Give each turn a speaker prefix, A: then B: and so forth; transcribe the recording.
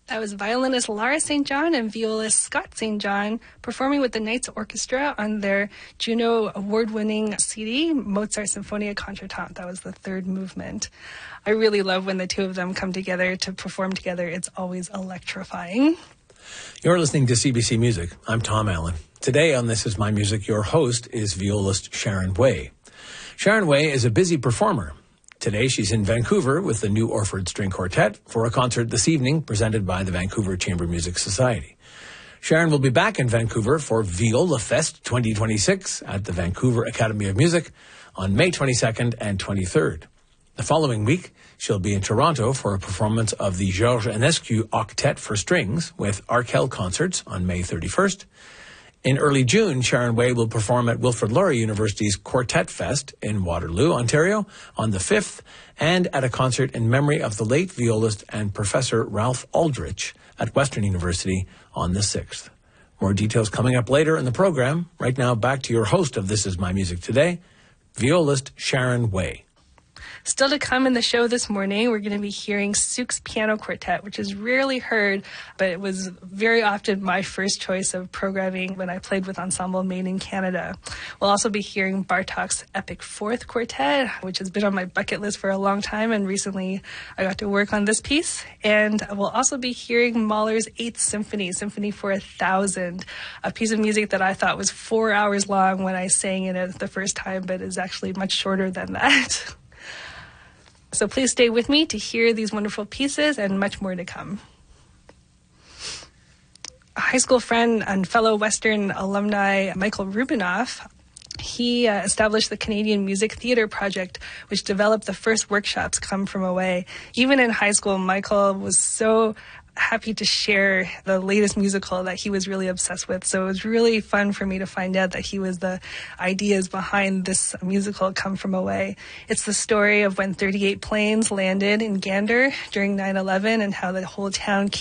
A: That was violinist Lara St. John and violist Scott St. John performing with the Knights Orchestra on their Juno award-winning CD, Mozart Sinfonia Contretemps. That was the third movement. I really love when the two of them come together to perform together. It's always electrifying.
B: You're listening to CBC Music. I'm Tom Allen. Today on This Is My Music, your host is violist Sharon Way. Sharon Way is a busy performer. Today, she's in Vancouver with the New Orford String Quartet for a concert this evening presented by the Vancouver Chamber Music Society. Sharon will be back in Vancouver for Viola Fest 2026 at the Vancouver Academy of Music on May 22nd and 23rd. The following week, she'll be in Toronto for a performance of the Georges Enescu Octet for Strings with Arkell Concerts on May 31st. In early June, Sharon Way will perform at Wilfrid Laurier University's Quartet Fest in Waterloo, Ontario on the 5th, and at a concert in memory of the late violist and Professor Ralph Aldrich at Western University on the 6th. More details coming up later in the program. Right now, back to your host of This Is My Music Today, violist Sharon Way.
A: Still to come in the show this morning, we're going to be hearing Suk's Piano Quartet, which is rarely heard, but it was very often my first choice of programming when I played with Ensemble Made in Canada. We'll also be hearing Bartók's Epic Fourth Quartet, which has been on my bucket list for a long time, and recently I got to work on this piece. And we'll also be hearing Mahler's Eighth Symphony, Symphony for 1,000, a piece of music that I thought was 4 hours long when I sang it the first time, but is actually much shorter than that. So please stay with me to hear these wonderful pieces and much more to come. A high school friend and fellow Western alumni, Michael Rubinoff, he established the Canadian Music Theatre Project, which developed the first workshops Come From Away. Even in high school, Michael was so happy to share the latest musical that he was really obsessed with. So it was really fun for me to find out that he was the ideas behind this musical, Come From Away. It's the story of when 38 planes landed in Gander during 9/11 and how the whole town